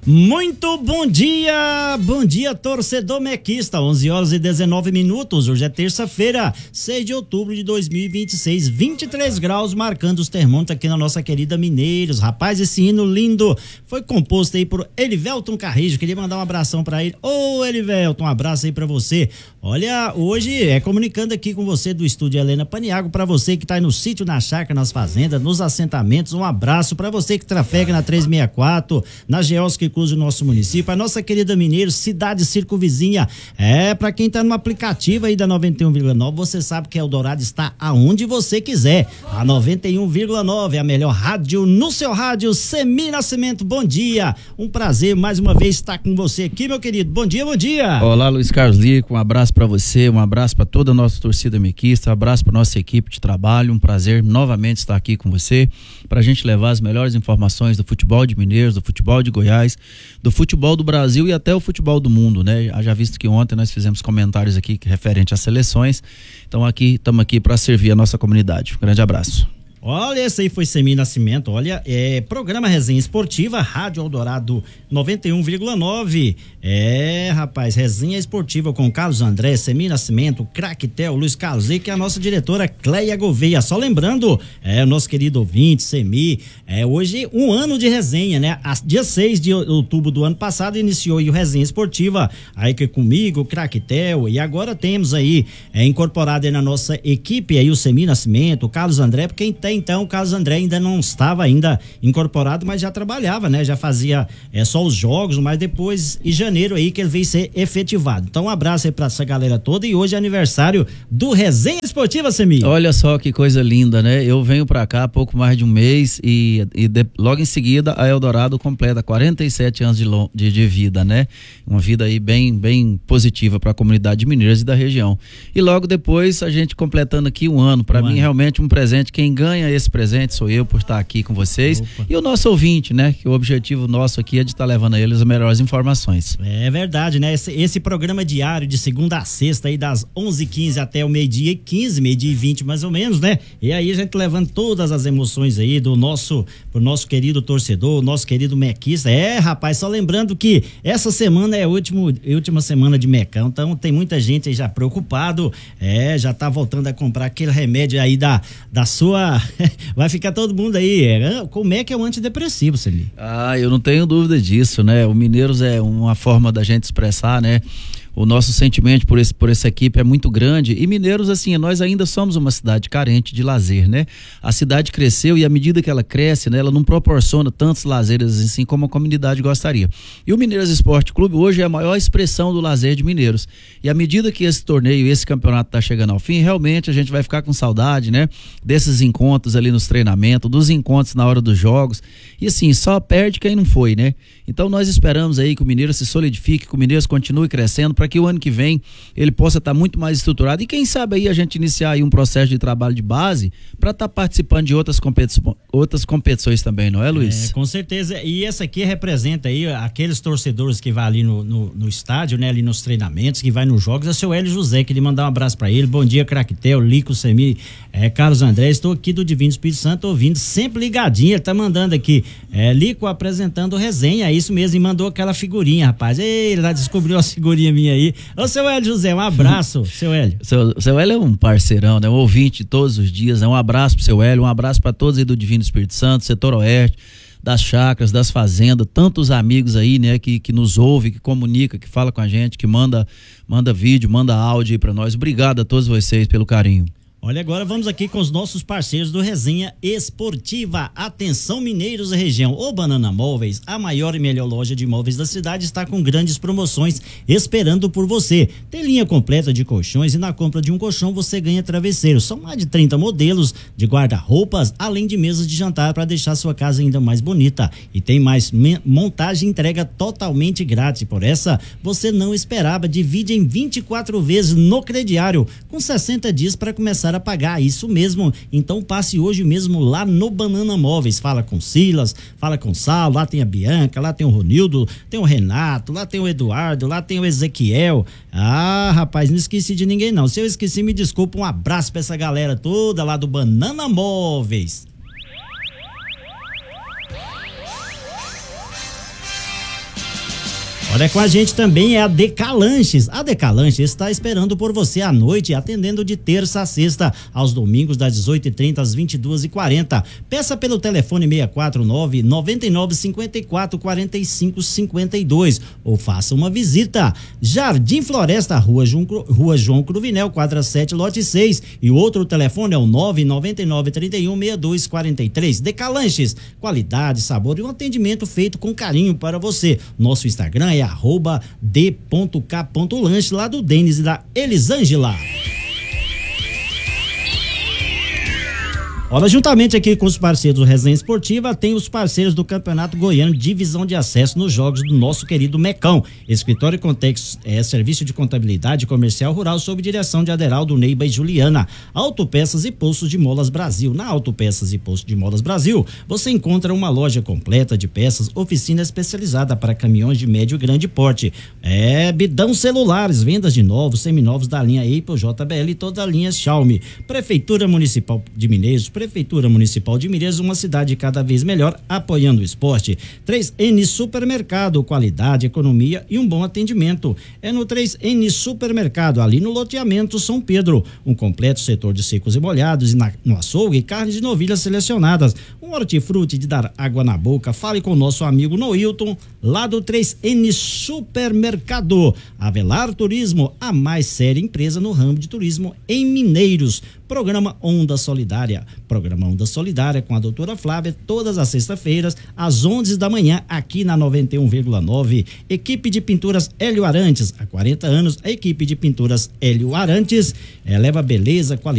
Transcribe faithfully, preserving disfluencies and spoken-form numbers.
Muito bom dia, bom dia torcedor mequista, onze horas e dezenove minutos, hoje é terça-feira, seis de outubro de dois mil e vinte e seis, vinte e três graus marcando os termômetros aqui na nossa querida Mineiros. Rapaz, esse hino lindo foi composto aí por Elivelton Carrijo, queria mandar um abração pra ele. Ô Elivelton, um abraço aí pra você. Olha, hoje é comunicando aqui com você do estúdio Helena Paniago, pra você que tá aí no sítio, na chácara, nas fazendas, nos assentamentos, um abraço pra você que trafega na trezentos e sessenta e quatro, na Geos que cruza o nosso município, a nossa querida Mineiros, cidade circunvizinha. É, pra quem tá no aplicativo aí da noventa e um vírgula nove, você sabe que Eldorado está aonde você quiser. A noventa e um vírgula nove é a melhor rádio no seu rádio. Semir Nascimento, bom dia. Um prazer mais uma vez estar com você aqui, meu querido. Bom dia, bom dia. Olá, Luiz Carlos Lico, um abraço pra você, um abraço pra toda a nossa torcida mequista, um abraço pra nossa equipe de trabalho, um prazer novamente estar aqui com você, pra gente levar as melhores informações do futebol de Mineiros, do futebol de Goiás, do futebol do Brasil e até o futebol do mundo, né? Já visto que ontem nós fizemos comentários aqui referente às seleções, então aqui estamos aqui para servir a nossa comunidade. Um grande abraço. Olha, esse aí foi Semir Nascimento, olha, é programa Resenha Esportiva, Rádio Eldorado noventa e um vírgula nove, é, rapaz, Resenha Esportiva com Carlos André, Semir Nascimento, Craque Tel, Luiz Carlos e que é a nossa diretora Cleia Gouveia. Só lembrando, é, o nosso querido ouvinte, Semir, é, hoje um ano de resenha, né? A, dia seis de outubro do ano passado iniciou aí o Resenha Esportiva, aí que comigo, Craque Tel, e agora temos aí, é, incorporado aí na nossa equipe aí o Semir Nascimento, o Carlos André, porque tem então o Carlos André ainda não estava ainda incorporado, mas já trabalhava, né? Já fazia é, só os jogos, mas depois em janeiro aí que ele veio ser efetivado. Então um abraço aí pra essa galera toda e hoje é aniversário do Resenha Esportiva, Semir. Olha só que coisa linda, né? Eu venho pra cá há pouco mais de um mês e, e de, logo em seguida a Eldorado completa quarenta e sete anos de, de, de vida, né? Uma vida aí bem, bem positiva pra comunidade de Mineiros e da região. E logo depois a gente completando aqui um ano, pra um mim ano. Realmente um presente, quem ganha esse presente sou eu por estar aqui com vocês. Opa. E o nosso ouvinte, né? Que o objetivo nosso aqui é de estar levando a eles as melhores informações. É verdade, né? Esse, esse programa diário de segunda a sexta aí das onze e quinze até o meio-dia e quinze, meio-dia e vinte mais ou menos, né? E aí a gente levando todas as emoções aí do nosso, pro nosso querido torcedor, nosso querido mequista. É, rapaz, só lembrando que essa semana é a última, última semana de mecão, então tem muita gente aí já preocupado, é, já tá voltando a comprar aquele remédio aí da, da sua... Vai ficar todo mundo aí, é, como é que é o antidepressivo, Celi? Ah, eu não tenho dúvida disso, né? O Mineiros é uma forma da gente expressar, né? O nosso sentimento por, esse, por essa equipe é muito grande e Mineiros, assim, nós ainda somos uma cidade carente de lazer, né? A cidade cresceu e à medida que ela cresce, né, ela não proporciona tantos lazeres assim como a comunidade gostaria. E o Mineiros Esporte Clube hoje é a maior expressão do lazer de Mineiros. E à medida que esse torneio, esse campeonato tá chegando ao fim, realmente a gente vai ficar com saudade, né? Desses encontros ali nos treinamentos, dos encontros na hora dos jogos. E assim, só perde quem não foi, né? Então nós esperamos aí que o Mineiros se solidifique, que o Mineiros continue crescendo para que o ano que vem ele possa estar tá muito mais estruturado e quem sabe aí a gente iniciar aí um processo de trabalho de base para estar tá participando de outras, competi outras competições também, não é, Luiz? É, com certeza, e essa aqui representa aí aqueles torcedores que vai ali no, no, no estádio, né, ali nos treinamentos, que vai nos jogos, é o seu Hélio José, queria mandar um abraço para ele. Bom dia, Craquetel, Lico, Semir, é, Carlos André, estou aqui do Divino Espírito Santo ouvindo, sempre ligadinho, ele tá mandando aqui, é, Lico apresentando resenha, isso mesmo, e mandou aquela figurinha, rapaz. Ei, ele já descobriu a figurinha minha aí. Ô, seu Hélio José, um abraço, seu Hélio. Seu, seu Hélio é um parceirão, né? Um ouvinte todos os dias, né? Um abraço pro seu Hélio, um abraço para todos aí do Divino Espírito Santo, setor oeste, das chácaras, das fazendas, tantos amigos aí, né? Que, que nos ouve, que comunica, que fala com a gente, que manda, manda vídeo, manda áudio aí pra nós. Obrigado a todos vocês pelo carinho. Olha, agora vamos aqui com os nossos parceiros do Resenha Esportiva. Atenção, Mineiros e região. O Banana Móveis, a maior e melhor loja de móveis da cidade, está com grandes promoções esperando por você. Tem linha completa de colchões e na compra de um colchão você ganha travesseiro. São mais de trinta modelos de guarda-roupas, além de mesas de jantar para deixar sua casa ainda mais bonita. E tem mais montagem e entrega totalmente grátis. Por essa, você não esperava. Divide em vinte e quatro vezes no crediário, com sessenta dias para começar a pagar, isso mesmo. Então passe hoje mesmo lá no Banana Móveis, fala com Silas, fala com Sal, lá tem a Bianca, lá tem o Ronildo, tem o Renato, lá tem o Eduardo, lá tem o Ezequiel. Ah, rapaz, não esqueci de ninguém não. Se eu esqueci, me desculpa. Um abraço pra essa galera toda lá do Banana Móveis. Olha, com a gente também é a Decalanches. A Decalanches está esperando por você à noite, atendendo de terça a sexta, aos domingos das dezoito e trinta às vinte e duas e quarenta. Peça pelo telefone seis quatro nove, nove nove cinco quatro, quatro cinco cinco dois ou faça uma visita. Jardim Floresta, Rua João, Rua João Cruvinel, quadra sete, lote seis, e outro telefone é o nove nove nove, trinta e um, sessenta e dois quarenta e três. Decalanches, qualidade, sabor e um atendimento feito com carinho para você. Nosso Instagram é arroba d ponto k ponto lanche, lá do Denis e da Elisângela. Olha, juntamente aqui com os parceiros do Resenha Esportiva, tem os parceiros do Campeonato Goiano, divisão de acesso nos jogos do nosso querido Mecão. Escritório Contex é serviço de contabilidade comercial rural sob direção de Aderaldo, Neiba e Juliana. Autopeças e Postos de Molas Brasil. Na Autopeças e Postos de Molas Brasil, você encontra uma loja completa de peças, oficina especializada para caminhões de médio e grande porte. É, Bidão Celulares, vendas de novos, seminovos da linha Apple, J B L e toda a linha Xiaomi. Prefeitura Municipal de Mineiros, Prefeitura Municipal de Mineiros, uma cidade cada vez melhor, apoiando o esporte. três N Supermercado, qualidade, economia e um bom atendimento. É no três N Supermercado, ali no loteamento São Pedro. Um completo setor de secos e molhados, e na, no açougue, carnes de novilhas selecionadas. Um hortifruti de dar água na boca. Fale com o nosso amigo Noilton, lá do três N Supermercado. Avelar Turismo, a mais séria empresa no ramo de turismo em Mineiros. Programa Onda Solidária. Programa Onda Solidária com a doutora Flávia, todas as sextas-feiras, às onze da manhã, aqui na noventa e um vírgula nove. Equipe de Pinturas Hélio Arantes, há quarenta anos, a equipe de Pinturas Hélio Arantes eleva beleza, qualidade.